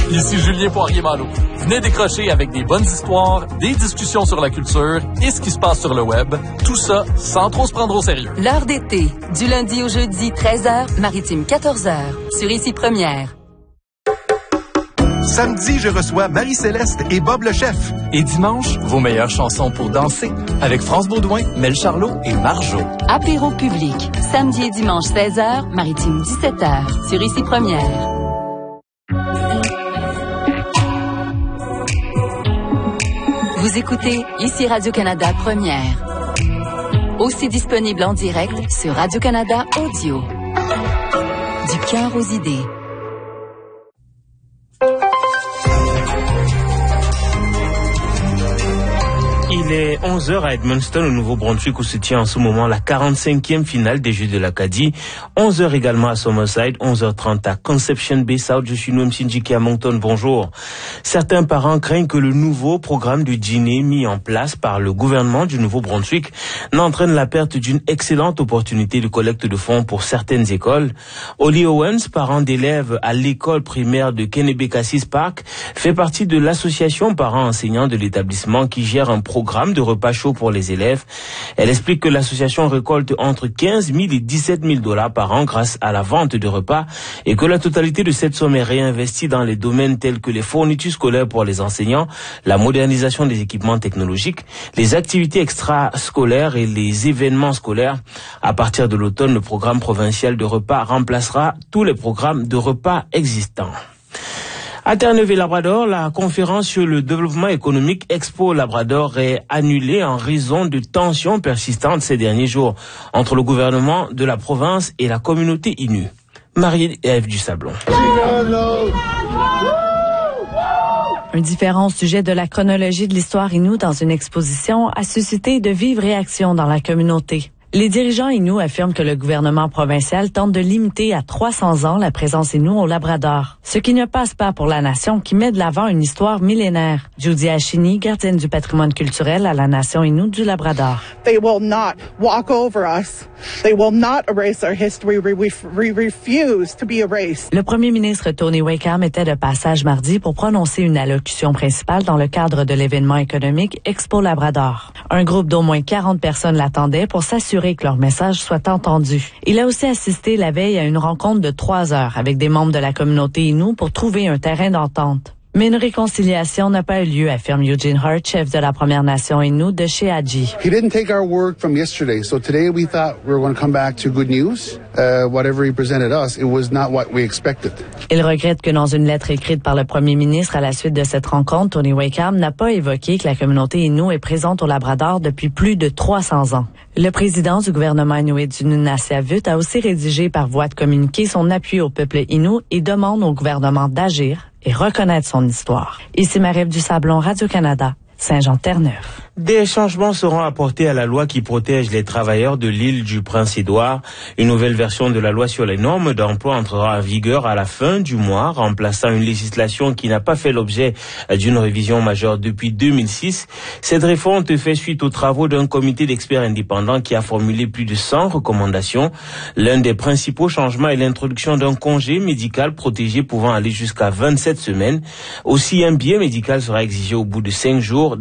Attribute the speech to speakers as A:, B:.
A: Ici Julien Poirier-Malo. Venez décrocher avec des bonnes histoires, des discussions sur la culture et ce qui se passe sur le web. Tout ça sans trop se prendre au sérieux.
B: L'heure d'été, du lundi au jeudi, 13h, Maritime 14h, sur Ici Première.
C: Samedi, je reçois Marie-Céleste et Bob le chef.
A: Et dimanche, vos meilleures chansons pour danser avec France Baudouin, Mel Charlot et Marjo.
B: Apéro public, samedi et dimanche 16h, Maritime 17h, sur Ici Première. Vous écoutez Ici Radio-Canada Première. Aussi disponible en direct sur Radio-Canada Audio. Du cœur aux idées.
D: Il est 11h à Edmundston, au Nouveau-Brunswick, où se tient en ce moment la 45e finale des Jeux de l'Acadie. 11h également à Summerside, 11h30 à Conception Bay South. Je suis Noam Sinjiki à Moncton. Bonjour. Certains parents craignent que le nouveau programme du dîner mis en place par le gouvernement du Nouveau-Brunswick n'entraîne la perte d'une excellente opportunité de collecte de fonds pour certaines écoles. Oli Owens, parent d'élèves à l'école primaire de Kennebecassis Park, fait partie de l'association parents-enseignants de l'établissement qui gère un programme de repas chaud pour les élèves. Elle explique que l'association récolte entre 15 000 et 17 000 $ par an grâce à la vente de repas et que la totalité de cette somme est réinvestie dans les domaines tels que les fournitures scolaires pour les enseignants, la modernisation des équipements technologiques, les activités extrascolaires et les événements scolaires. À partir de l'automne, le programme provincial de repas remplacera tous les programmes de repas existants. À Terre-Neuve-et-Labrador, la conférence sur le développement économique Expo Labrador est annulée en raison de tensions persistantes ces derniers jours entre le gouvernement de la province et la communauté Innu. Marie-Ève Dusablon.
E: Un différent sujet de la chronologie de l'histoire Innu dans une exposition a suscité de vives réactions dans la communauté. Les dirigeants Innu affirment que le gouvernement provincial tente de limiter à 300 ans la présence Innu au Labrador, ce qui ne passe pas pour la nation qui met de l'avant une histoire millénaire. Judy Ashini, gardienne du patrimoine culturel à la nation Innu du Labrador.
F: They will not walk over us. They will not erase our history. We refuse to be erased.
E: Le premier ministre Tony Wakeham était de passage mardi pour prononcer une allocution principale dans le cadre de l'événement économique Expo Labrador. Un groupe d'au moins 40 personnes l'attendait pour s'assurer que leur message soit entendu. Il a aussi assisté la veille à une rencontre de 3 heures avec des membres de la communauté Innu pour trouver un terrain d'entente. Mais une réconciliation n'a pas eu lieu, affirme Eugene Hart, chef de la Première Nation Innu de Sheadji.
G: He didn't take our word from yesterday, so today we thought we were going to come back to good news. Whatever he presented us, it was not what we expected.
E: Il regrette que dans une lettre écrite par le premier ministre à la suite de cette rencontre, Tony Wakeham n'a pas évoqué que la communauté Innu est présente au Labrador depuis plus de 300 ans. Le président du gouvernement inuit du Nunavut a aussi rédigé par voie de communiqué son appui au peuple Innu et demande au gouvernement d'agir et reconnaître son histoire. Ici Marie-Ève Dusablon, Radio-Canada, Saint-Jean-Terre-Neuve.
D: Des changements seront apportés à la loi qui protège les travailleurs de l'île du Prince-Édouard. Une nouvelle version de la loi sur les normes d'emploi entrera en vigueur à la fin du mois, remplaçant une législation qui n'a pas fait l'objet d'une révision majeure depuis 2006. Cette réforme fait suite aux travaux d'un comité d'experts indépendants qui a formulé plus de 100 recommandations. L'un des principaux changements est l'introduction d'un congé médical protégé pouvant aller jusqu'à 27 semaines. Aussi, un billet médical sera exigé au bout de 5 jours